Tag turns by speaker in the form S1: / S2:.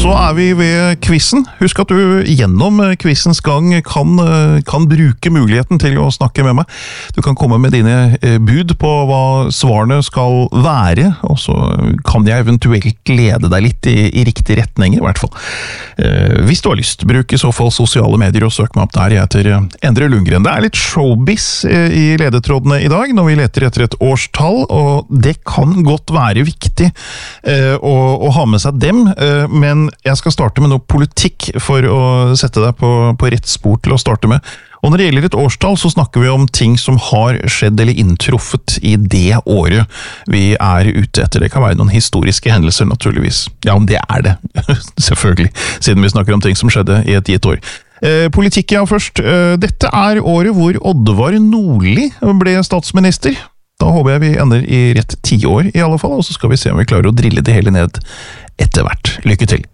S1: Så vi ved quizen. Husk at du gjennom quizens gang kan bruke muligheten til å snakke med meg. Du kan komme med dine bud på hva svarene skal være, og så kan jeg eventuelt lede deg litt i riktig retning, i hvert fall. Hvis du har lyst, bruk i så fall sosiale medier og søk meg opp der. Jeg heter Endre Lundgren. Det litt showbiz i ledetrådene i dag, når vi leter etter et årstall, og det kan godt være viktig å ha med seg dem, men jeg skal starte med noe politikk for å sette deg på rett spor til å starte med. Og når det gjelder et årstall, så snakker vi om ting som har skjedd eller inntruffet i det året vi ute etter. Det kan være noen historiske hendelser, naturligvis. Ja, om det det. Selvfølgelig. Siden vi snakker om ting som skjedde i et gitt år. Politikk, ja, først. Dette året hvor Oddvar Nordli ble statsminister. Da håper jeg vi ender i rett 10 år, i alle fall, og så skal vi se om vi klarer å drille det hele ned etter hvert. Lykke til!